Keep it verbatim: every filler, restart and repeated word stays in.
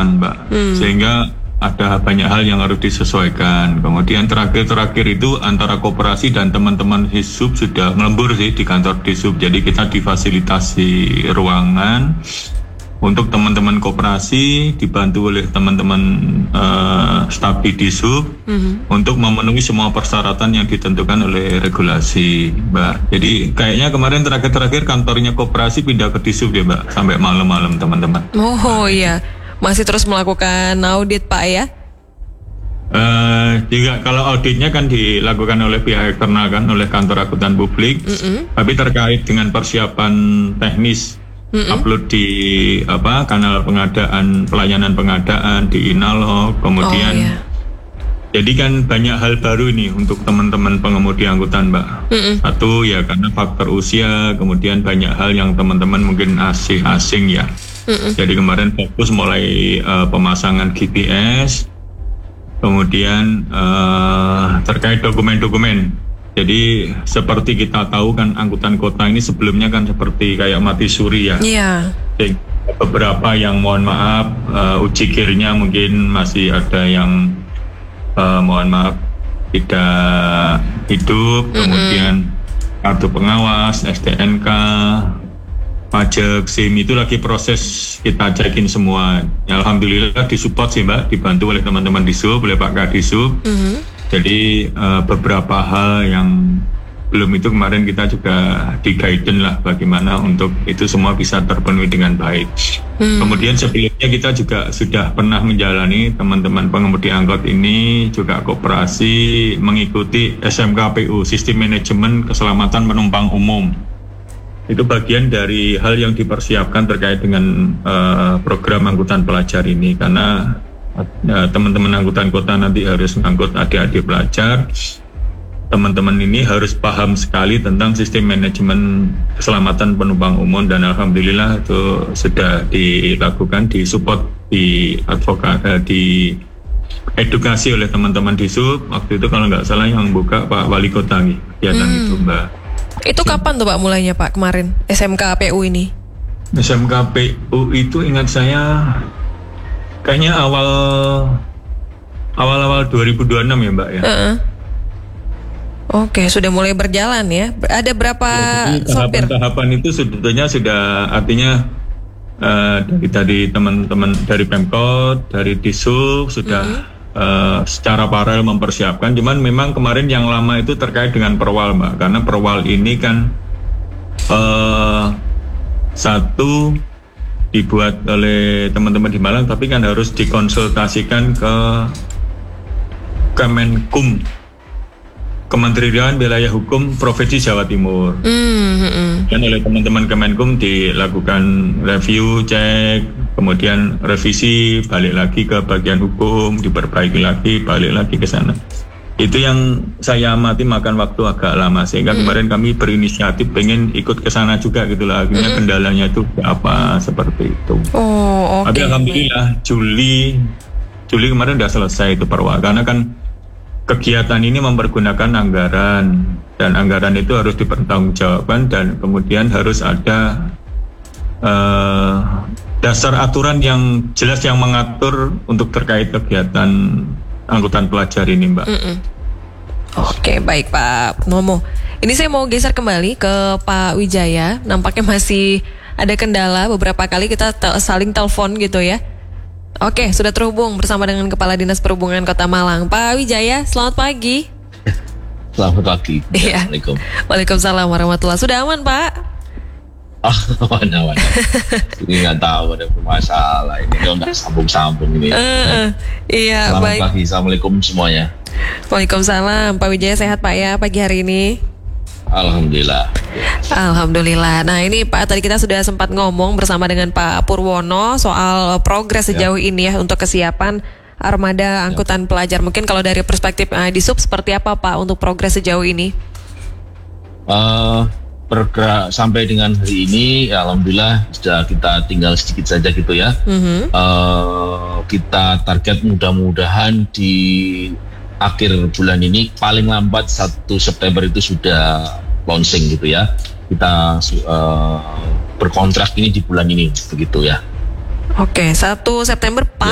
angkutan, Mbak. Hmm. Sehingga ada banyak hal yang harus disesuaikan. Kemudian terakhir-terakhir itu antara koperasi dan teman-teman Disub sudah ngelembur sih di kantor Disub. Jadi kita difasilitasi ruangan untuk teman-teman koperasi, dibantu oleh teman-teman uh, staf di Disub mm-hmm. untuk memenuhi semua persyaratan yang ditentukan oleh regulasi, Mbak. Jadi kayaknya kemarin terakhir-terakhir kantornya koperasi pindah ke Disub ya, Mbak, sampai malam-malam teman-teman. Oh iya. Masih terus melakukan audit, Pak, ya? Uh, juga kalau auditnya kan dilakukan oleh pihak eksternal kan, oleh kantor akuntan publik. Mm-hmm. Tapi terkait dengan persiapan teknis, mm-hmm. upload di apa kanal pengadaan, pelayanan pengadaan di Inalog, kemudian. Oh, yeah. Jadi kan banyak hal baru ini untuk teman-teman pengemudi angkutan, Mbak. Mm-hmm. Satu ya karena faktor usia, kemudian banyak hal yang teman-teman mungkin asing asing ya. Mm-mm. Jadi kemarin fokus mulai uh, pemasangan G P S, kemudian uh, terkait dokumen-dokumen. Jadi seperti kita tahu kan angkutan kota ini sebelumnya kan seperti kayak mati suri ya. Iya. Yeah. Beberapa yang mohon maaf uh, uji kirnya mungkin masih ada yang uh, mohon maaf tidak hidup, mm-hmm. kemudian kartu pengawas, S T N K, pajak, SIM itu lagi proses kita cekin semua. Ya, alhamdulillah disupport sih, Mbak, dibantu oleh teman-teman Disub, oleh Pak Kadisub. Mm-hmm. Jadi uh, beberapa hal yang belum itu kemarin kita juga di guidance lah bagaimana untuk itu semua bisa terpenuhi dengan baik. Mm. Kemudian sebelumnya kita juga sudah pernah menjalani teman-teman pengemudi angkot ini juga koperasi mengikuti S M K P U, Sistem Manajemen Keselamatan Penumpang Umum. Itu bagian dari hal yang dipersiapkan terkait dengan uh, program angkutan pelajar ini karena uh, teman-teman angkutan kota nanti harus mengangkut adik-adik pelajar. Teman-teman ini harus paham sekali tentang sistem manajemen keselamatan penumpang umum dan alhamdulillah itu sudah dilakukan, disupport, di advokat, uh, di edukasi oleh teman-teman di Sub. Waktu itu kalau nggak salah yang buka Pak Wali Kota nih, kegiatan hmm. itu, Mbak. Itu kapan tuh Pak mulainya, Pak, kemarin S M K P U ini? S M K P U itu ingat saya kayaknya awal awal-awal dua ribu dua puluh enam ya, Mbak ya. Uh-uh. Oke, sudah mulai berjalan ya. Ada berapa ya, sopir? Tahapan itu sebetulnya sudah artinya uh, dari tadi teman-teman dari Pemkot, dari Disub sudah mm-hmm. Uh, secara paralel mempersiapkan, cuman memang kemarin yang lama itu terkait dengan perwal, Mbak, karena perwal ini kan uh, satu dibuat oleh teman-teman di Malang, tapi kan harus dikonsultasikan ke Kemenkum, Kementerian Wilayah Hukum Provinsi Jawa Timur. Mm-hmm. Dan oleh teman-teman Kemenkum dilakukan review, cek, kemudian revisi, balik lagi ke bagian hukum, diperbaiki lagi, balik lagi ke sana. Itu yang saya amati makan waktu agak lama, sehingga mm-hmm. kemarin kami berinisiatif pengen ikut ke sana juga gitu lah. Akhirnya mm-hmm. kendalanya itu apa seperti itu. Oh, oke. Okay. Tapi alhamdulillah Juli Juli kemarin udah selesai itu perwal, karena kan kegiatan ini mempergunakan anggaran dan anggaran itu harus dipertanggungjawabkan dan kemudian harus ada uh, dasar aturan yang jelas yang mengatur untuk terkait kegiatan angkutan pelajar ini, Mbak. Mm-mm. Oke, baik Pak Nomo. Ini saya mau geser kembali ke Pak Wijaya. Nampaknya masih ada kendala, beberapa kali kita te- saling telepon gitu ya. Oke, sudah terhubung bersama dengan Kepala Dinas Perhubungan Kota Malang, Pak Wijaya. Selamat pagi. Selamat pagi. Iya. Assalamualaikum. Waalaikumsalam warahmatullahi. Sudah aman, Pak? Ah, aman, aman. Ini nggak tahu ada masalah ini, kalau nggak sambung-sambung ini. Uh, iya, Selamat baik. pagi. Assalamualaikum semuanya. Waalaikumsalam. Pak Wijaya sehat, Pak, ya pagi hari ini? Alhamdulillah. Alhamdulillah. Nah, ini Pak, tadi kita sudah sempat ngomong bersama dengan Pak Purwono soal progres sejauh ya. ini ya untuk kesiapan armada angkutan ya. pelajar. Mungkin kalau dari perspektif uh, di Sub seperti apa, Pak, untuk progres sejauh ini? Uh, bergerak sampai dengan hari ini, ya, alhamdulillah sudah kita tinggal sedikit saja gitu ya. Mm-hmm. Uh, kita target mudah-mudahan di akhir bulan ini paling lambat satu September itu sudah launching gitu ya. Kita uh, berkontrak ini di bulan ini begitu ya. Oke, satu September